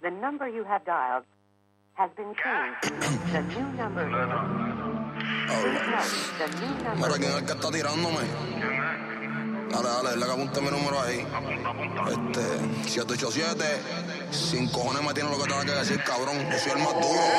The number you have dialed has been changed. The new number is... Please note, the new number... Mira, ¿quién es el que está tirándome? Dale, le apunta mi número ahí. 787, sin cojones me tiene lo que tenga que decir, cabrón. Yo soy el más duro.